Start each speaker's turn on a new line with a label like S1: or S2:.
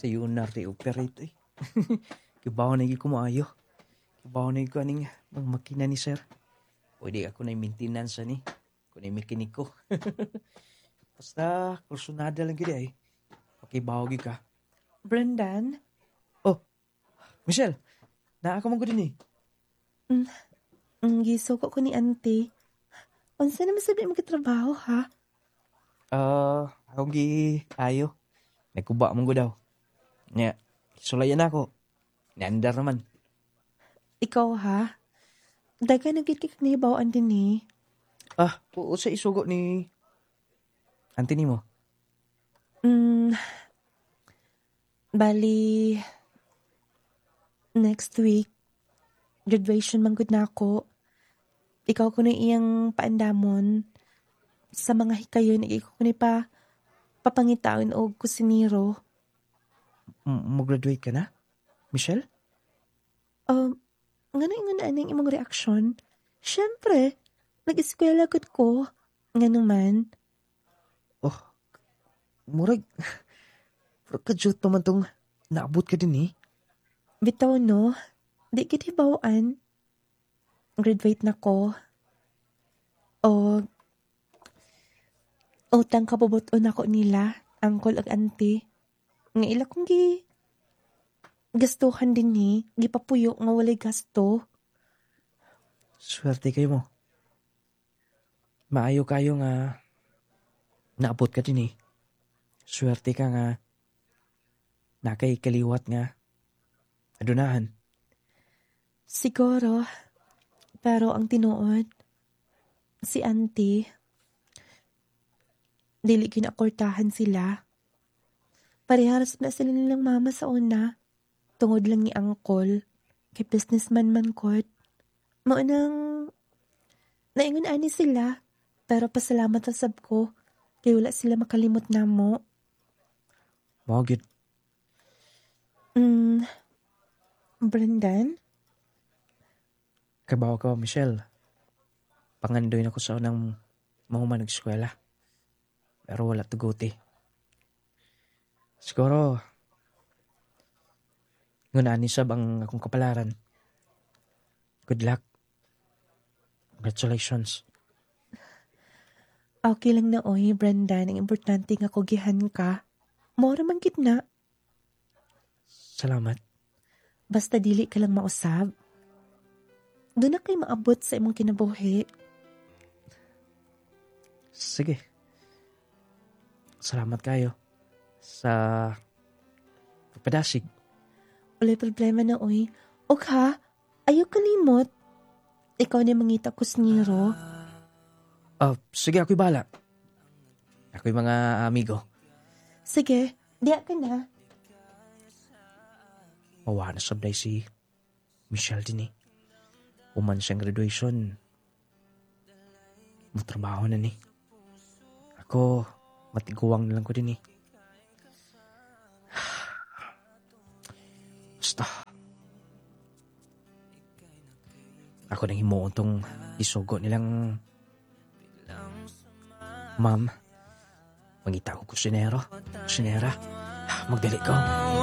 S1: Sayo na re-operate eh. Kibaw na ko maayo. Kibaw na ko aning mga makina ni sir. Pwede ako na maintenance ni. Kung na mekaniko. Basta, kursunada lang gila eh. Pakibaw ka.
S2: Brendan?
S1: Oh, Michelle. Naa ka man ko din eh.
S2: Gisuko ko ni auntie. Unsa naman sabi mo katrabaho, ha?
S1: Akong ayo. Nagkuba man ko daw. Nya, sulayan ako. Naandar naman.
S2: Ikaw, ha? Daga nagkikik ni bawaan din eh.
S1: Oo sa isugo ni auntie ni mo.
S2: Bali, next week, graduation man gud na ako. Ikaw ko na iyang paandamon. Sa mga hikayon, ikaw ko ni papangitaon o kusiniro.
S1: Mag-graduate ka na? Michelle?
S2: Nga na yung anang imong reaksyon? Siyempre, nag-eskwela gud ko. Nga naman.
S1: Oh, murag kadyot pa man tong naabot ka din eh.
S2: Bitaw no, di kiti bawaan. Graduate na ko. O, utang kabubuton ako nila, angkol ag auntie. Nga ila kong gastuhan din ni, gipapuyo nga walay gasto.
S1: Swerte kayo mo. Maayo kayo nga naabot ka din eh. Swerte ka nga nakay kaliwat nga adunahan.
S2: Siguro, pero ang tinuod, si auntie, dili kinakortahan sila. Pariharas na sila nilang mama sa una. Tungod lang ni angkol. Kay businessman man kod. Maunang naingon ani sila. Pero pasalamat ang sab ko. Kay wala sila makalimot na mo.
S1: Mogit.
S2: Brendan?
S1: Kabawa ka ba, Michelle? Pangandoy na ko sa unang mahuman nag-eskwela. Pero wala tuguti. Siguro, ngunaan ni sab ang akong kapalaran. Good luck. Congratulations.
S2: Okay lang na oy, Brendan. Ang importante nga kugihan ka. Mora man gitna.
S1: Salamat.
S2: Basta dili ka lang mausab. Doon na kay maabot sa imong kinabuhi.
S1: Sige. Salamat kayo sa pagpadasig.
S2: Walay problema na oy. Og ha, ayaw kalimot. Ikaw na mangita ko sniro.
S1: Sige, ako'y bala. Ako'y mga amigo.
S2: Sige, diya ka na.
S1: Mawa na sabday si Michelle din eh. Uman siyang graduation. Matrabaho na ni. Ako, matiguwang na lang ko din eh. Basta. Ako nang himuon tong isugo nilang ma'am. Mangita ko kusinero. Kusinera. Magdali ko.